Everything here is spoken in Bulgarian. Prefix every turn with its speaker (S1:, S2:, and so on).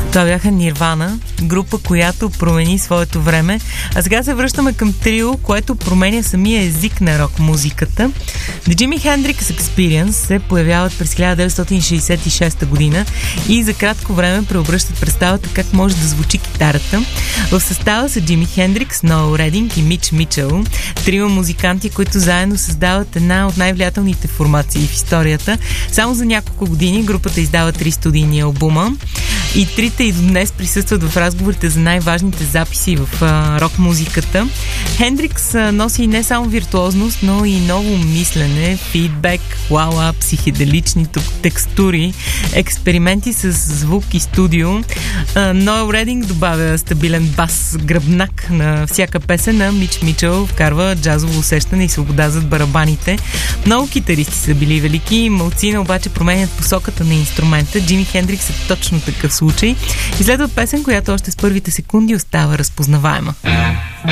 S1: Това бяха Нирвана, група, която промени своето време. А сега се връщаме към трио, което променя самия език на рок-музиката. The Jimi Hendrix Experience се появяват през 1966 година и за кратко време преобръщат представата как може да звучи китарата. В състава са Джими Хендрикс, Ноел Рединг и Мич Мичел. Трима музиканти, които заедно създават една от най-влиятелните формации в историята. Само за няколко години групата издава 3 студийни албума и трите и до днес присъстват в разговорите за най-важните записи в рок-музиката. Хендрикс носи не само виртуозност, но и ново мислене, фидбек, вуала, психоделични текстури, експерименти с звук и студио. Ноел Рединг добавя стабилен бас, гръбнак на всяка песен, а Мич Мичел вкарва джазово усещане и свобода зад барабаните. Много китаристи са били велики, малцина обаче променят посоката на инструмента. Джими Хендрикс е точно такъв случай. И следва песен, която още с първите секунди остава разпознаваема.